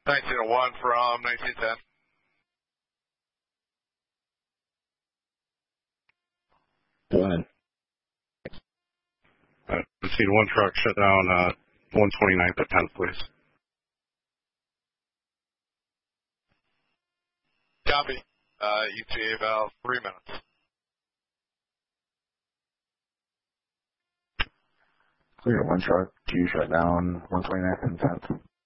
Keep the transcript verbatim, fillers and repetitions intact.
nineteen oh one from nineteen ten. Go ahead. Uh, proceed one truck shut down uh, one twenty-ninth at tenth, please. Copy. Uh, E T A about three minutes. Clear one truck, Q shut down one twenty-ninth and tenth.